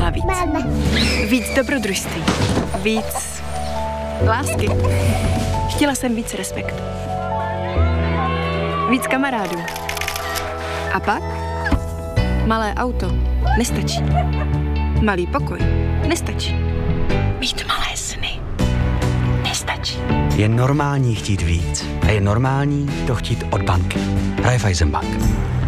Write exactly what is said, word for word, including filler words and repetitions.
chtěla víc. Víc dobrodružství. Víc lásky. Chtěla jsem víc respektu. Víc kamarádů. A pak? Malé auto nestačí. Malý pokoj nestačí. Mít malé sny nestačí. Je normální chtít víc. A je normální to chtít od banky. Raiffeisenbank.